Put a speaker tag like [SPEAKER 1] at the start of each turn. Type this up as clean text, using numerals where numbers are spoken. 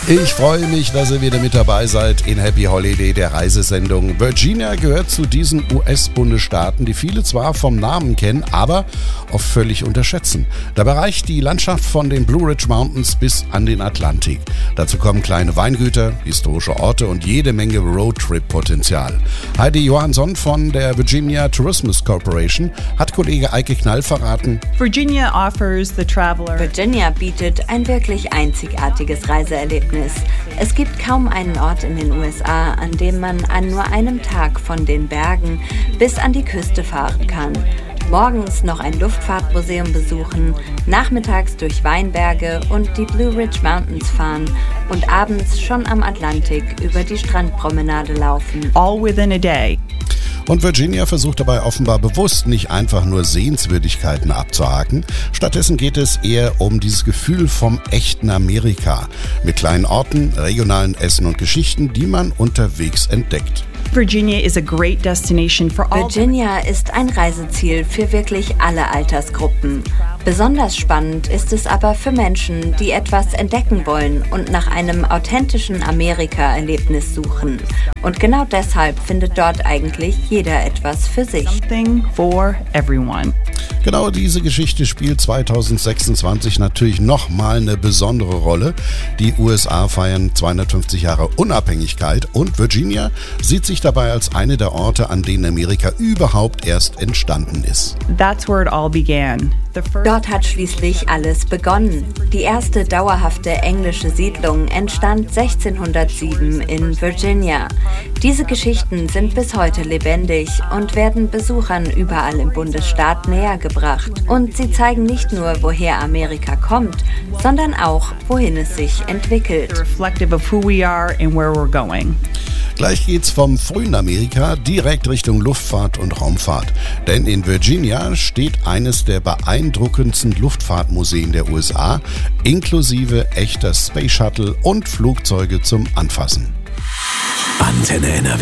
[SPEAKER 1] Ich freue mich, dass ihr wieder mit dabei seid in Happy Holiday, der Reisesendung. Virginia gehört zu diesen US-Bundesstaaten, die viele zwar vom Namen kennen, aber oft völlig unterschätzen. Dabei reicht die Landschaft von den Blue Ridge Mountains bis an den Atlantik. Dazu kommen kleine Weingüter, historische Orte und jede Menge Roadtrip-Potenzial. Heidi Johansson von der Virginia Tourism Corporation hat Kollege Eike Knall verraten.
[SPEAKER 2] Virginia
[SPEAKER 3] bietet ein wirklich einzigartiges Reiseerlebnis. Es gibt kaum einen Ort in den USA, an dem man an nur einem Tag von den Bergen bis an die Küste fahren kann. Morgens noch ein Luftfahrtmuseum besuchen, nachmittags durch Weinberge und die Blue Ridge Mountains fahren und abends schon am Atlantik über die Strandpromenade laufen.
[SPEAKER 2] All within a day.
[SPEAKER 1] Und Virginia versucht dabei offenbar bewusst nicht einfach nur Sehenswürdigkeiten abzuhaken. Stattdessen geht es eher um dieses Gefühl vom echten Amerika. Mit kleinen Orten, regionalen Essen und Geschichten, die man unterwegs entdeckt.
[SPEAKER 2] Virginia is a great destination for all.
[SPEAKER 3] Virginia ist ein Reiseziel für wirklich alle Altersgruppen. Besonders spannend ist es aber für Menschen, die etwas entdecken wollen und nach einem authentischen Amerika-Erlebnis suchen. Und genau deshalb findet dort eigentlich jeder etwas für sich.
[SPEAKER 2] Something for everyone.
[SPEAKER 1] Genau diese Geschichte spielt 2026 natürlich nochmal eine besondere Rolle. Die USA feiern 250 Jahre Unabhängigkeit und Virginia sieht sich dabei als eine der Orte, an denen Amerika überhaupt erst entstanden ist.
[SPEAKER 2] That's where it all began.
[SPEAKER 3] Dort hat schließlich alles begonnen. Die erste dauerhafte englische Siedlung entstand 1607 in Virginia. Diese Geschichten sind bis heute lebendig und werden Besuchern überall im Bundesstaat näher gebracht. Und sie zeigen nicht nur, woher Amerika kommt, sondern auch, wohin es sich entwickelt.
[SPEAKER 2] Reflective of who we are and where we're going.
[SPEAKER 1] Gleich geht's vom frühen Amerika direkt Richtung Luftfahrt und Raumfahrt. Denn in Virginia steht eines der beeindruckendsten Luftfahrtmuseen der USA, inklusive echter Space Shuttle und Flugzeuge zum Anfassen.
[SPEAKER 4] Antenne NRW.